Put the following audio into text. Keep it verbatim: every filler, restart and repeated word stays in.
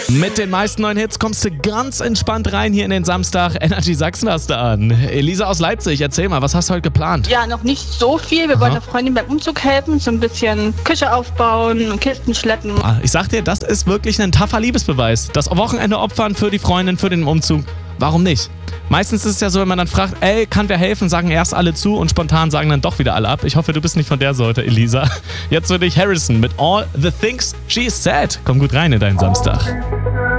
Mit den meisten neuen Hits kommst du ganz entspannt rein hier in den Samstag. Energy Sachsen hast du an. Elisa aus Leipzig, erzähl mal, was hast du heute geplant? Ja, noch nicht so viel. Wir Aha. wollen der Freundin beim Umzug helfen, so ein bisschen Küche aufbauen und Kisten schleppen. Ah, ich sag dir, das ist wirklich ein taffer Liebesbeweis. Das Wochenende opfern für die Freundin, für den Umzug. Warum nicht? Meistens ist es ja so, wenn man dann fragt, ey, kann wer helfen, sagen erst alle zu und spontan sagen dann doch wieder alle ab. Ich hoffe, du bist nicht von der Sorte, Elisa. Jetzt für dich Harrison mit All the Things She Said. Komm gut rein in deinen Samstag.